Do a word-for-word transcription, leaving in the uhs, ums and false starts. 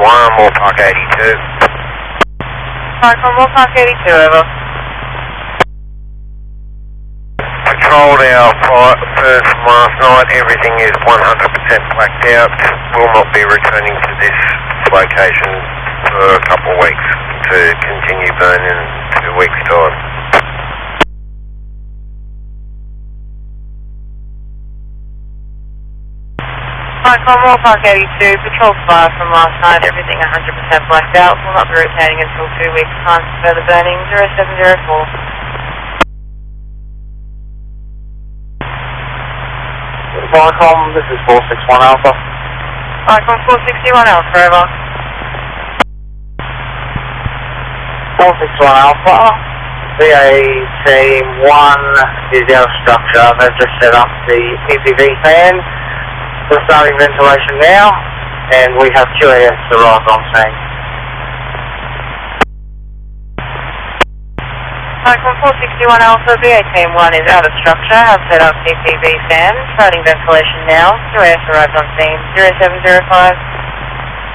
one, Moore Park eighty-two. Micron, Moore Park eighty-two, over. Patrolled our flight first from last night, everything is one hundred percent blacked out. Will not be returning to this location for a couple of weeks to continue burning in two weeks' time. Micron, Moore Park eighty-two, patrol fire from last night, everything one hundred percent blacked out. Will not be returning until two weeks' time for further burning, zero seven zero four. Micron, this is four six one Alpha. Micron, four sixty-one Alpha, over. four six one Alpha. V A team one is out of structure. They've just set up the P P V fan. We're starting ventilation now, and we have Q A S arrived on scene. Micron, four sixty-one Alpha, V A team one is out of structure. Have set up P P V fan. Starting ventilation now. Q A S arrived on scene, zero seven zero five.